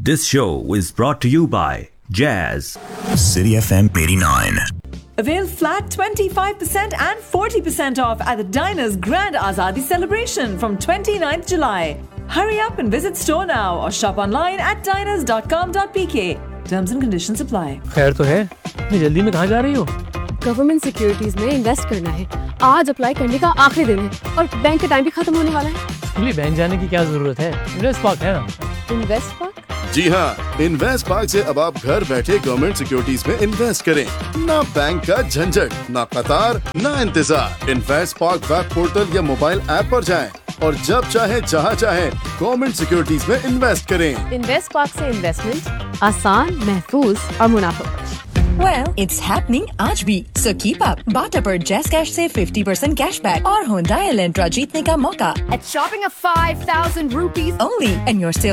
This show is brought to you by Jazz, City FM 89. Avail flat 25% and 40% off at the Diners Grand Azadi celebration from 29th July. Hurry up and visit store now or shop online at diners.com.pk. Terms and conditions apply. खैर तो है, इतनी जल्दी में कहाँ जा रही हो? गवर्नमेंट सिक्योरिटीज में इन्वेस्ट करना है। आज अप्लाई करने का आखिरी दिन है और बैंक का टाइम भी खत्म होने वाला है। इसलिए बैंक जाने की क्या जरूरत है? इन्वेस्ट पार्क है ना। Invest park? जी हाँ, इन्वेस्ट पार्क से अब आप घर बैठे गवर्नमेंट सिक्योरिटीज में इन्वेस्ट करें। ना बैंक का झंझट, ना कतार, ना इंतजार। इन्वेस्ट पार्क वेब पोर्टल या मोबाइल ऐप पर जाएं और जब चाहे जहाँ चाहे गवर्नमेंट सिक्योरिटीज में इन्वेस्ट करें। इन्वेस्ट पार्क से इन्वेस्टमेंट आसान, महफूज और मुनाफा। Well, it's happening आज भी, so keep up. Bata पर Jazz Cash से 50% cashback और Hyundai Elantra जीतने का मौका. At shopping of 5,000 rupees Only, and you're still